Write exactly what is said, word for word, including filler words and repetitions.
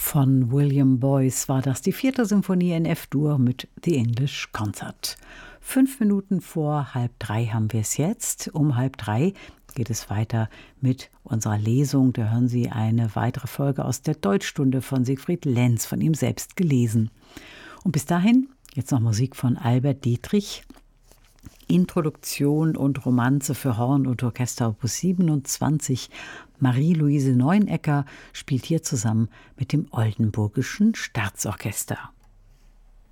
Von William Boyce war das die vierte Symphonie in F-Dur mit The English Concert. Fünf Minuten vor halb drei haben wir es jetzt. Um halb drei geht es weiter mit unserer Lesung. Da hören Sie eine weitere Folge aus der Deutschstunde von Siegfried Lenz, von ihm selbst gelesen. Und bis dahin jetzt noch Musik von Albert Dietrich. Introduktion und Romanze für Horn und Orchester Opus siebenundzwanzig. Marie-Louise Neunecker spielt hier zusammen mit dem Oldenburgischen Staatsorchester.